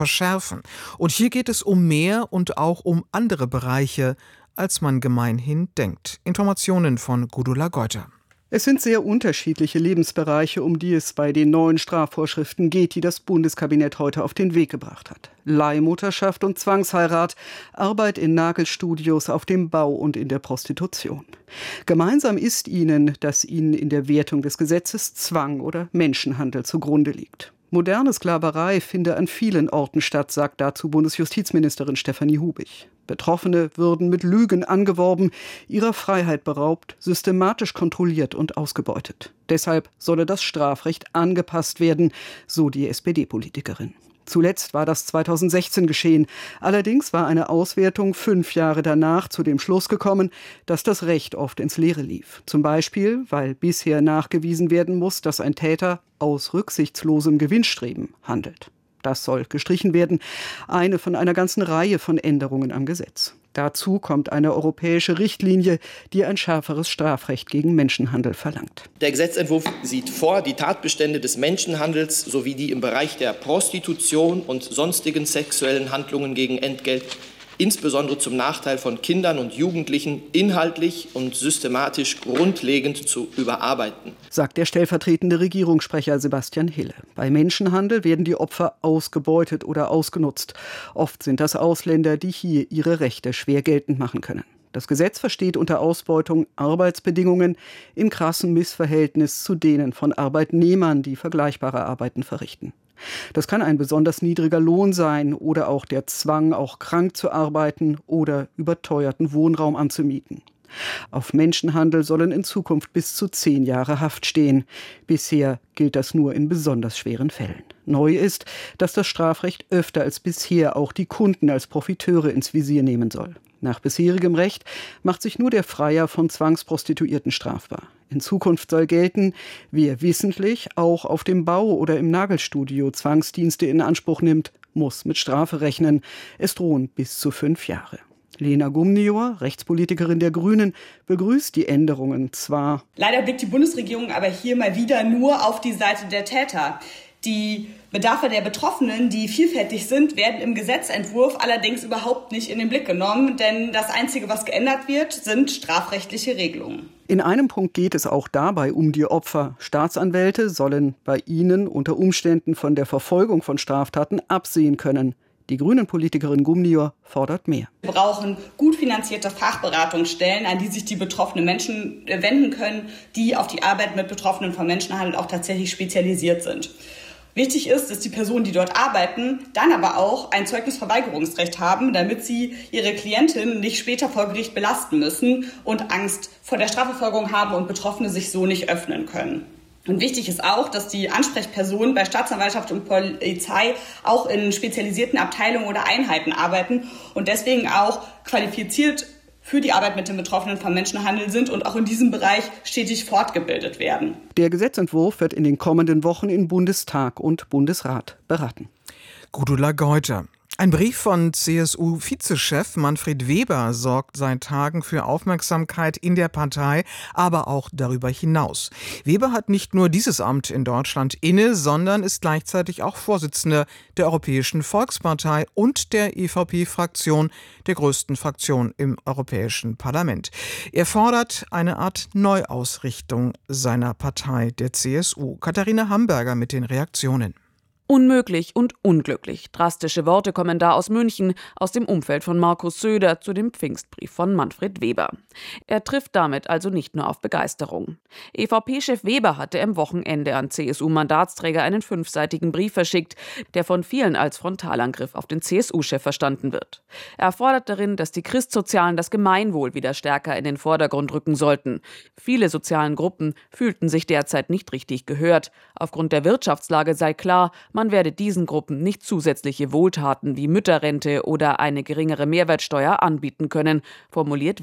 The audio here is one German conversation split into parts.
verschärfen. Und hier geht es um mehr und auch um andere Bereiche, als man gemeinhin denkt. Informationen von Gudula Geuter. Es sind sehr unterschiedliche Lebensbereiche, um die es bei den neuen Strafvorschriften geht, die das Bundeskabinett heute auf den Weg gebracht hat. Leihmutterschaft und Zwangsheirat, Arbeit in Nagelstudios, auf dem Bau und in der Prostitution. Gemeinsam ist ihnen, dass ihnen in der Wertung des Gesetzes Zwang oder Menschenhandel zugrunde liegt. Moderne Sklaverei finde an vielen Orten statt, sagt dazu Bundesjustizministerin Stefanie Hubig. Betroffene würden mit Lügen angeworben, ihrer Freiheit beraubt, systematisch kontrolliert und ausgebeutet. Deshalb solle das Strafrecht angepasst werden, so die SPD-Politikerin. Zuletzt war das 2016 geschehen. Allerdings war eine Auswertung 5 Jahre danach zu dem Schluss gekommen, dass das Recht oft ins Leere lief. Zum Beispiel, weil bisher nachgewiesen werden muss, dass ein Täter aus rücksichtslosem Gewinnstreben handelt. Das soll gestrichen werden, eine von einer ganzen Reihe von Änderungen am Gesetz. Dazu kommt eine europäische Richtlinie, die ein schärferes Strafrecht gegen Menschenhandel verlangt. Der Gesetzentwurf sieht vor, die Tatbestände des Menschenhandels sowie die im Bereich der Prostitution und sonstigen sexuellen Handlungen gegen Entgelt, insbesondere zum Nachteil von Kindern und Jugendlichen, inhaltlich und systematisch grundlegend zu überarbeiten, sagt der stellvertretende Regierungssprecher Sebastian Hille. Bei Menschenhandel werden die Opfer ausgebeutet oder ausgenutzt. Oft sind das Ausländer, die hier ihre Rechte schwer geltend machen können. Das Gesetz versteht unter Ausbeutung Arbeitsbedingungen im krassen Missverhältnis zu denen von Arbeitnehmern, die vergleichbare Arbeiten verrichten. Das kann ein besonders niedriger Lohn sein oder auch der Zwang, auch krank zu arbeiten oder überteuerten Wohnraum anzumieten. Auf Menschenhandel sollen in Zukunft bis zu 10 Jahre Haft stehen. Bisher gilt das nur in besonders schweren Fällen. Neu ist, dass das Strafrecht öfter als bisher auch die Kunden als Profiteure ins Visier nehmen soll. Nach bisherigem Recht macht sich nur der Freier von Zwangsprostituierten strafbar. In Zukunft soll gelten, wer wissentlich auch auf dem Bau oder im Nagelstudio Zwangsdienste in Anspruch nimmt, muss mit Strafe rechnen. Es drohen bis zu 5 Jahre. Lena Gumnior, Rechtspolitikerin der Grünen, begrüßt die Änderungen zwar. Leider blickt die Bundesregierung aber hier mal wieder nur auf die Seite der Täter. Die Bedarfe der Betroffenen, die vielfältig sind, werden im Gesetzentwurf allerdings überhaupt nicht in den Blick genommen, denn das Einzige, was geändert wird, sind strafrechtliche Regelungen. In einem Punkt geht es auch dabei um die Opfer. Staatsanwälte sollen bei ihnen unter Umständen von der Verfolgung von Straftaten absehen können. Die Grünen-Politikerin Gumnior fordert mehr. Wir brauchen gut finanzierte Fachberatungsstellen, an die sich die betroffenen Menschen wenden können, die auf die Arbeit mit Betroffenen von Menschenhandel auch tatsächlich spezialisiert sind. Wichtig ist, dass die Personen, die dort arbeiten, dann aber auch ein Zeugnisverweigerungsrecht haben, damit sie ihre Klientin nicht später vor Gericht belasten müssen und Angst vor der Strafverfolgung haben und Betroffene sich so nicht öffnen können. Und wichtig ist auch, dass die Ansprechpersonen bei Staatsanwaltschaft und Polizei auch in spezialisierten Abteilungen oder Einheiten arbeiten und deswegen auch qualifiziert für die Arbeit mit den Betroffenen von Menschenhandel sind und auch in diesem Bereich stetig fortgebildet werden. Der Gesetzentwurf wird in den kommenden Wochen in Bundestag und Bundesrat beraten. Gudula Geuter. Ein Brief von CSU-Vizechef Manfred Weber sorgt seit Tagen für Aufmerksamkeit in der Partei, aber auch darüber hinaus. Weber hat nicht nur dieses Amt in Deutschland inne, sondern ist gleichzeitig auch Vorsitzender der Europäischen Volkspartei und der EVP-Fraktion, der größten Fraktion im Europäischen Parlament. Er fordert eine Art Neuausrichtung seiner Partei, der CSU. Katharina Hamburger mit den Reaktionen. Unmöglich und unglücklich. Drastische Worte kommen da aus München, aus dem Umfeld von Markus Söder zu dem Pfingstbrief von Manfred Weber. Er trifft damit also nicht nur auf Begeisterung. EVP-Chef Weber hatte am Wochenende an CSU-Mandatsträger einen 5-seitigen Brief verschickt, der von vielen als Frontalangriff auf den CSU-Chef verstanden wird. Er fordert darin, dass die Christsozialen das Gemeinwohl wieder stärker in den Vordergrund rücken sollten. Viele sozialen Gruppen fühlten sich derzeit nicht richtig gehört. Aufgrund der Wirtschaftslage sei klar, man werde diesen Gruppen nicht zusätzliche Wohltaten wie Mütterrente oder eine geringere Mehrwertsteuer anbieten können, formuliert Weber.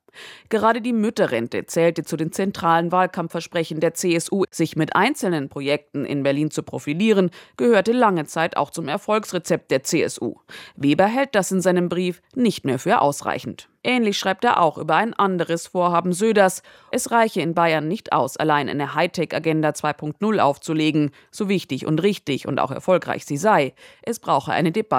Gerade die Mütterrente zählte zu den zentralen Wahlkampfversprechen der CSU. Sich mit einzelnen Projekten in Berlin zu profilieren, gehörte lange Zeit auch zum Erfolgsrezept der CSU. Weber hält das in seinem Brief nicht mehr für ausreichend. Ähnlich schreibt er auch über ein anderes Vorhaben Söders. Es reiche in Bayern nicht aus, allein eine Hightech-Agenda 2.0 aufzulegen, so wichtig und richtig und auch erfolgreich sie sei. Es brauche eine Debatte